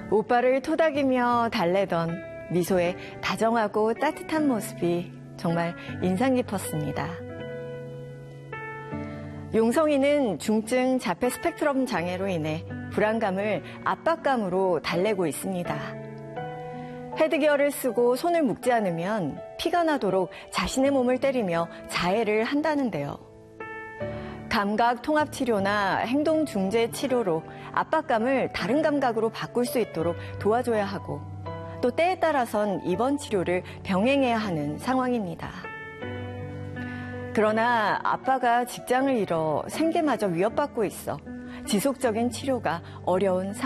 오빠를 토닥이며 달래던 미소의 다정하고 따뜻한 모습이 정말 인상 깊었습니다. 용성이는 중증 자폐 스펙트럼 장애로 인해 불안감을 압박감으로 달래고 있습니다. 헤드기어를 쓰고 손을 묶지 않으면 피가 나도록 자신의 몸을 때리며 자해를 한다는데요. 감각 통합 치료나 행동 중재 치료로 압박감을 다른 감각으로 바꿀 수 있도록 도와줘야 하고 또 때에 따라선 입원 치료를 병행해야 하는 상황입니다. 그러나 아빠가 직장을 잃어 생계마저 위협받고 있어 지속적인 치료가 어려운 상황입니다.